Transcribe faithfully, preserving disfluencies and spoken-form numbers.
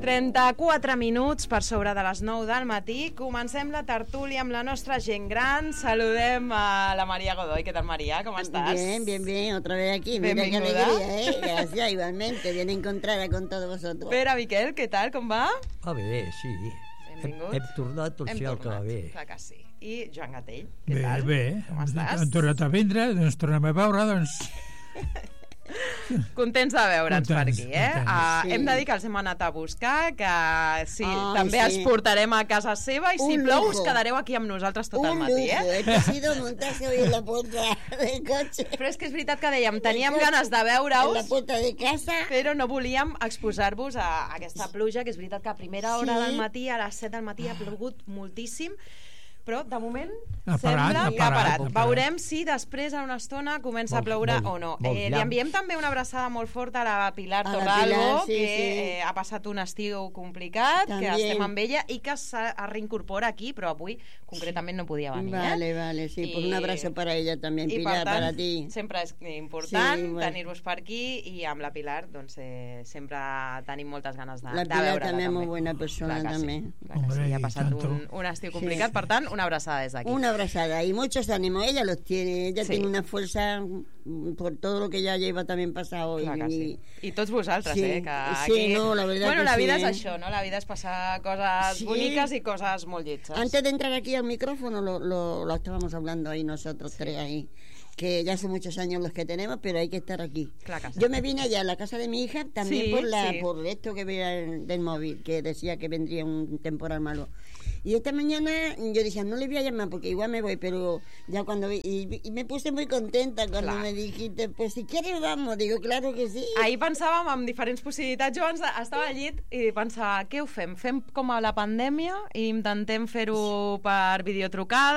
trenta-quatre minuts per sobre de les nou del matí. Comencem la tertúlia amb la nostra gent gran. Saludem a la María Godoy. ¿Qué tal, María? ¿Cómo estás? Bien, bien, bien. Otra vez aquí. Mira qué alegría, ¿eh? Gracias, igualmente. Bien encontrada con todos vosotros. Pere, Miquel, què tal? Com va? Va bé, sí. Benvinguts. Hem, hem tornat tot si el que va bé. Clar que sí. I Joan Gatell, què Bé, tal? bé. Com estàs? Hem tornat a vindre, ens tornem a veure, doncs... Contents de veure'ns per Contents, aquí, eh? contents. Uh, Sí. Hem de dir que els hem anat a buscar, que sí, Ai, també sí. els portarem a casa seva i si Un plou us lujo. quedareu aquí amb nosaltres tot el Un matí, lujo. eh? Esto ha sido montarse hoy en la puerta del coche. Però és que és veritat que dèiem, teníem cotxe, ganes de En la veure-us, puerta de casa. però no volíem exposar-vos a aquesta pluja, que és veritat que a primera hora Sí. del matí, a les set del matí, ha plogut moltíssim, però de moment Ha parat, sembla ha que ha parat, parat. ha parat. Veurem si després en una estona comença Molt- a ploure molt- o no. molt Eh, li llamp. enviem també una abraçada molt forta a la Pilar A la Torralbo, Pilar, sí, que sí. eh, ha passat un estiu complicat, També. que estem amb ella i que se reincorpora aquí, però avui concretament no podia venir. Vale, eh? vale, sí. I- Pues un abrazo para ella también, I Pilar, per tant, para ti. sempre és important Sí, bueno. tenir-vos per aquí i amb la Pilar doncs, eh, sempre tenim moltes ganes de, La de Pilar veure-la. també és també. molt bona persona, Clar que també. Sí, clar que Hombre, sí. Ha i passat tanto. un, un estiu Sí. complicat, per tant, una abraçada des d'aquí. Una abrazada y muchos ánimos. Ella los tiene. Ella Sí. tiene una fuerza mm, por todo lo que ella lleva también pasado. Clar que sí. y, I tots vosaltres, Sí, eh? Que sí, aquí... no, la veritat bueno, que la vida sí, és eh? això, no? La vida és passar coses Sí. boniques i coses molt lletges. Antes de entrar aquí al micrófono lo, lo, lo estábamos hablando ahí nosotros tres ahí, que ya son muchos años los que tenemos, pero hay que estar aquí. Clar que sí. Yo me vine allá a la casa de mi hija también Sí, por la sí. por esto que veía del móvil, que decía que vendría un temporal malo. Y esta mañana yo decía, no le voy a llamar porque igual me voy, pero ya cuando vi, y, y me puse muy contenta cuando Clar. me dijiste, pues si quieres vamos, digo, claro que sí. Ahir pensàvem en diferents possibilitats. Jo abans estava al llit i pensava, què ho fem? Fem com a la pandèmia i intentem fer-ho per videotrucada